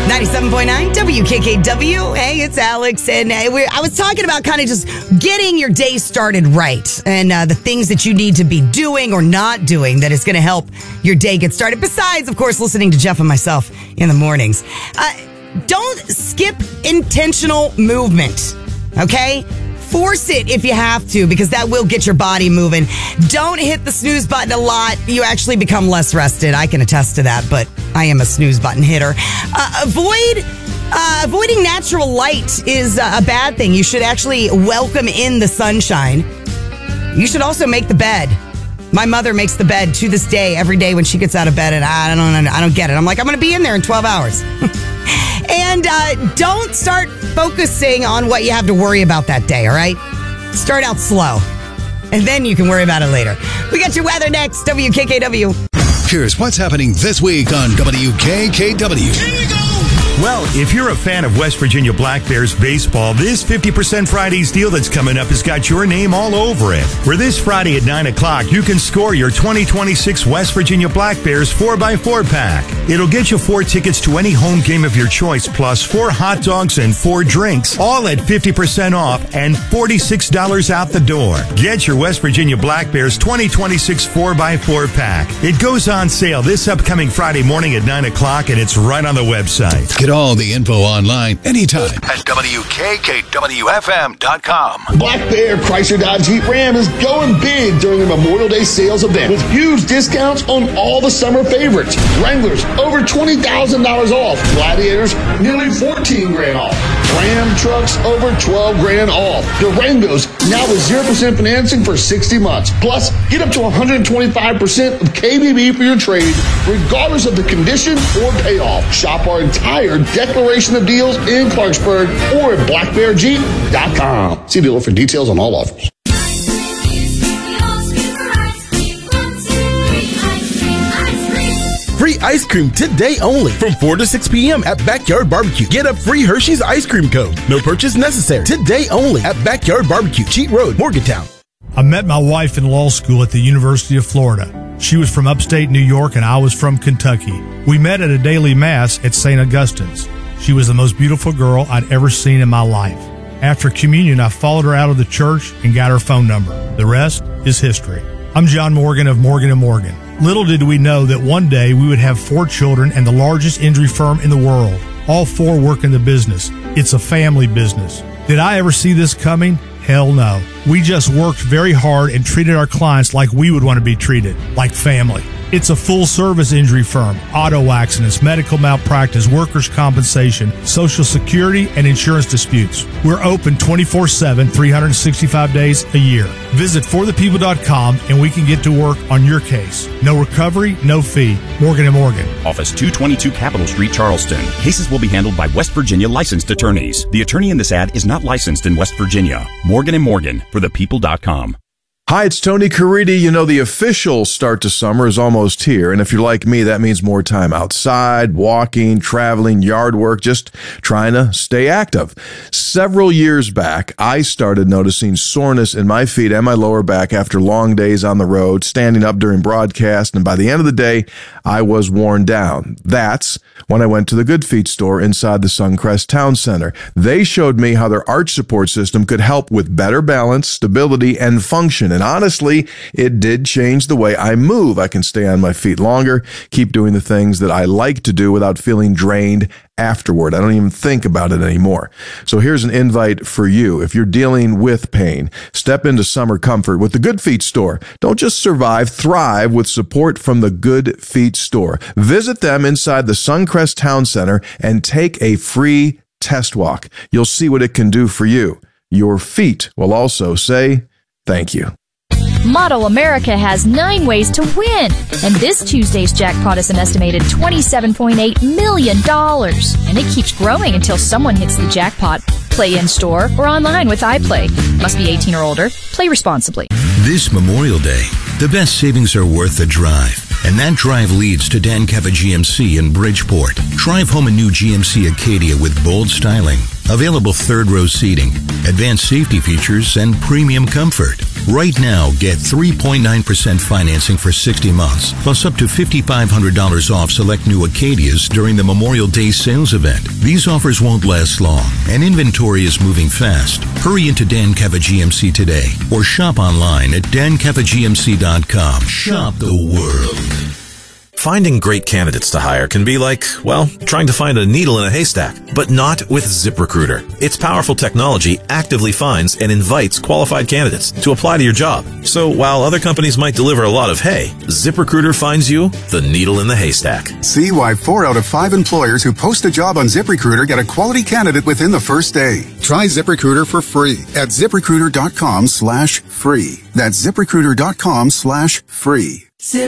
97.9 WKKW. Hey, it's Alex. And I was talking about kind of just getting your day started right and the things that you need to be doing or not doing that is going to help your day get started. Besides, of course, listening to Jeff and myself in the mornings. Don't skip intentional movement, okay? Force it if you have to, because that will get your body moving. Don't hit the snooze button a lot. You actually become less rested. I can attest to that, but I am a snooze button hitter. Avoiding natural light is a bad thing. You should actually welcome in the sunshine. You should also make the bed. My mother makes the bed to this day, every day when she gets out of bed, and I don't get it. I'm like, I'm going to be in there in 12 hours. And don't start focusing on what you have to worry about that day, all right? Start out slow, and then you can worry about it later. We got your weather next, WKKW. Here's what's happening this week on WKKW. Here you go! Well, if you're a fan of West Virginia Black Bears baseball, this 50% Fridays deal that's coming up has got your name all over it. For this Friday at 9 o'clock, you can score your 2026 West Virginia Black Bears 4x4 pack. It'll get you 4 tickets to any home game of your choice, plus 4 hot dogs and 4 drinks, all at 50% off and $46 out the door. Get your West Virginia Black Bears 2026 4x4 pack. It goes on sale this upcoming Friday morning at 9 o'clock, and it's right on the website. Get all the info online anytime at WKKWFM.com. Black Bear Chrysler Dodge Jeep Ram is going big during the Memorial Day sales event with huge discounts on all the summer favorites. Wranglers, over $20,000 off. Gladiators, nearly $14,000 off. Ram trucks, over $12,000 off. Durangos, now with 0% financing for 60 months. Plus, get up to 125% of KBB for your trade, regardless of the condition or payoff. Shop our entire declaration of deals in Clarksburg or at blackbearjeep.com. See dealer for details on all offers. Free ice cream today only from 4 to 6 p.m. at Backyard Barbecue. Get a free Hershey's ice cream cone. No purchase necessary. Today only at Backyard Barbecue, Cheat Road, Morgantown. I met my wife in law school at the University of Florida. She was from upstate New York and I was from Kentucky. We met at a daily mass at St. Augustine's. She was the most beautiful girl I'd ever seen in my life. After communion, I followed her out of the church and got her phone number. The rest is history. I'm John Morgan of Morgan & Morgan. Little did we know that one day we would have 4 children and the largest injury firm in the world. All 4 work in the business. It's a family business. Did I ever see this coming? Hell no. We just worked very hard and treated our clients like we would want to be treated, like family. It's a full-service injury firm, auto accidents, medical malpractice, workers' compensation, Social Security, and insurance disputes. We're open 24/7, 365 days a year. Visit forthepeople.com and we can get to work on your case. No recovery, no fee. Morgan & Morgan. Office 222 Capitol Street, Charleston. Cases will be handled by West Virginia licensed attorneys. The attorney in this ad is not licensed in West Virginia. Morgan & Morgan, forthepeople.com. Hi, it's Tony Caridi. You know, the official start to summer is almost here. And if you're like me, that means more time outside, walking, traveling, yard work, just trying to stay active. Several years back, I started noticing soreness in my feet and my lower back after long days on the road, standing up during broadcast. And by the end of the day, I was worn down. That's when I went to the Good Feet store inside the Suncrest Town Center. They showed me how their arch support system could help with better balance, stability, and function. And honestly, it did change the way I move. I can stay on my feet longer, keep doing the things that I like to do without feeling drained afterward. I don't even think about it anymore. So here's an invite for you. If you're dealing with pain, step into summer comfort with the Good Feet store. Don't just survive, thrive with support from the Good Feet store. Visit them inside the Suncrest Town Center and take a free test walk. You'll see what it can do for you. Your feet will also say thank you. Model America has 9 ways to win, and this Tuesday's jackpot is an estimated $27.8 million, and it keeps growing until someone hits the jackpot. Play in-store or online with iPlay. Must be 18 or older. Play responsibly. This Memorial Day, the best savings are worth the drive. And that drive leads to Dan Keva GMC in Bridgeport. Drive home a new GMC Acadia with bold styling, available third-row seating, advanced safety features, and premium comfort. Right now, get 3.9% financing for 60 months, plus up to $5,500 off select new Acadias during the Memorial Day sales event. These offers won't last long, and inventory is moving fast. Hurry into Dan Keva GMC today, or shop online at dankevagmc.com. Shop the world. Finding great candidates to hire can be like, well, trying to find a needle in a haystack, but not with ZipRecruiter. Its powerful technology actively finds and invites qualified candidates to apply to your job. So while other companies might deliver a lot of hay, ZipRecruiter finds you the needle in the haystack. See why 4 out of 5 employers who post a job on ZipRecruiter get a quality candidate within the first day. Try ZipRecruiter for free at ZipRecruiter.com/free. That's ZipRecruiter.com/free.